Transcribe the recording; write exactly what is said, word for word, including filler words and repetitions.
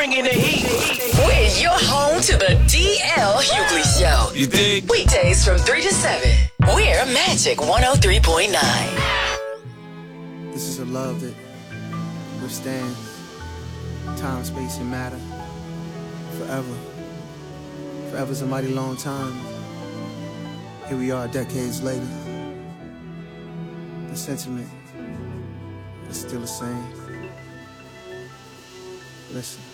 bringing the heat. We're your home to the D L Hughley Show. You dig? Weekdays from three to seven. We're Magic one oh three point nine. This is a love that withstands time, space, and matter forever. Forever's a mighty long time. Here we are decades later. The sentiment is still the same. Listen.